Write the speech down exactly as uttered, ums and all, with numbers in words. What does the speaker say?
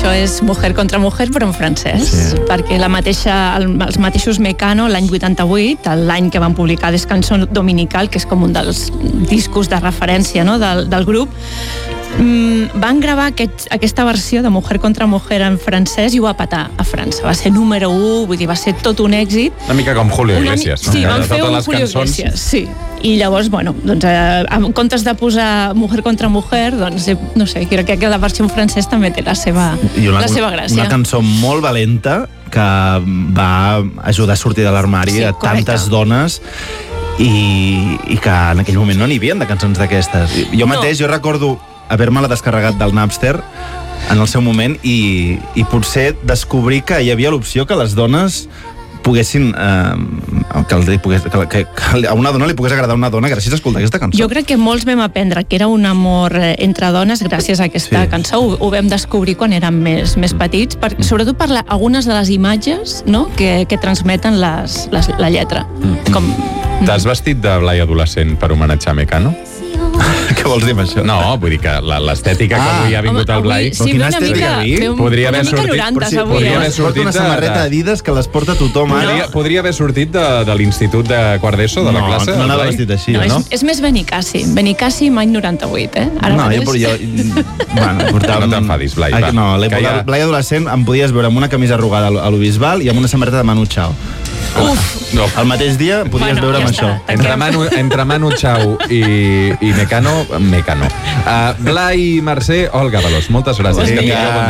això és Mujer contra Mujer, però en francès, sí. perquè la mateixa, el, els mateixos Mecano, l'any vuitanta-vuit, l'any que van publicar Descanso Dominical, que és com un dels discos de referència, no?, del, del grup, mm, van gravar aquest, aquesta versió de Mujer contra Mujer en francès i ho va petar a França. Va ser número u, vull dir, va ser tot un èxit. Una mica com Julio Iglesias, no? Sí, van fer un Julio Iglesias, sí. I llavors, bueno, doncs, eh, en comptes de posar Mujer contra Mujer, doncs, no sé, crec que la versió en francès també té la seva, una, la seva gràcia. Una cançó molt valenta que va ajudar a sortir de l'armari sí, a tantes dones i, i que en aquell moment no n'hi havia de cançons d'aquestes. Jo mateix, no. jo recordo haver-me-la descarregat del Napster en el seu moment i, i potser descobrir que hi havia l'opció que les dones poguessin eh, que, el, pogués, que, que, que a una dona li pogués agradar una dona gràcies a escoltar aquesta cançó. Jo crec que molts vam aprendre que era un amor entre dones gràcies a aquesta sí. cançó. Ho, ho vam descobrir quan érem més, més petits, per, sobretot per la, algunes de les imatges, no?, que, que transmeten les, les, la lletra. Mm. Com... T'has vestit de Blai adolescent per homenatjar Mecano? Què vols dir amb això? No, vull dir que l'estètica ah, que avui ha vingut al Blai... Sí, ve una mica, un, podria una haver mica sortit, noranta, sí, avui. Podria haver sortit una samarreta de... Adidas que les porta tothom ara. Podria, podria haver sortit de, de l'institut de quart d'ESO, de no, la classe? No, no anava vestit així, no? no? És, és més Benicassi. Benicassi, any noranta-vuit, eh? Ara no, jo, jo... Bueno, portava... No t'enfadis, Blai, va. No, l'època ja... Blai adolescent em podies veure amb una camisa arrugada a l'Obisbal i amb una samarreta de Manu Chao. Uf! No. El mateix dia podies bueno, veure ja amb està, això. Entre Manu, entre Manu Chao i, i Mecano, Mecano. Uh, Blai, Mercè, Olga Veloç, moltes gràcies. Vinga.